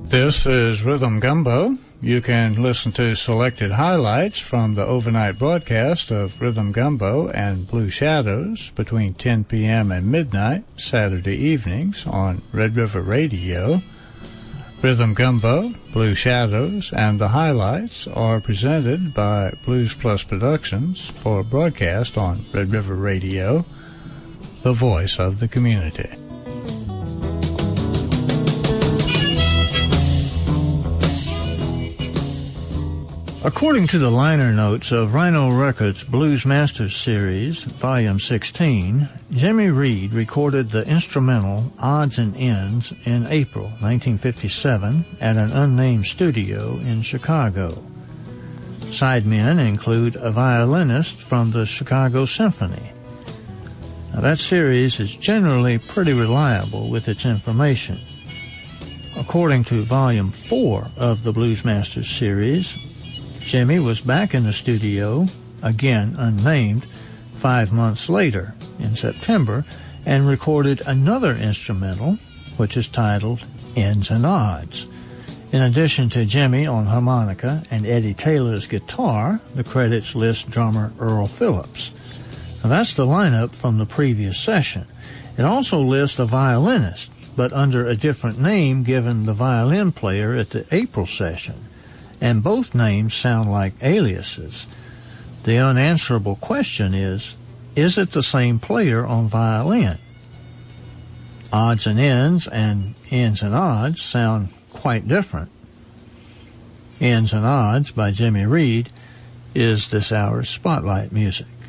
This is Rhythm Gumbo. You can listen to selected highlights from the overnight broadcast of Rhythm Gumbo and Blue Shadows between 10 p.m. and midnight Saturday evenings on Red River Radio. Rhythm Gumbo, Blue Shadows, and the highlights are presented by Blues Plus Productions for broadcast on Red River Radio, the voice of the community. According to the liner notes of Rhino Records' Blues Masters Series, Volume 16, Jimmy Reed recorded the instrumental Odds and Ends in April 1957 at an unnamed studio in Chicago. Sidemen include a violinist from the Chicago Symphony. Now, that series is generally pretty reliable with its information. According to Volume 4 of the Blues Masters Series, Jimmy was back in the studio, again unnamed, 5 months later, in September, and recorded another instrumental, which is titled Ends and Odds. In addition to Jimmy on harmonica and Eddie Taylor's guitar, the credits list drummer Earl Phillips. Now, that's the lineup from the previous session. It also lists a violinist, but under a different name given the violin player at the April session. And both names sound like aliases. The unanswerable question is it the same player on violin? Odds and Ends and Ends and Odds sound quite different. Ends and Odds by Jimmy Reed is this hour's Spotlight music.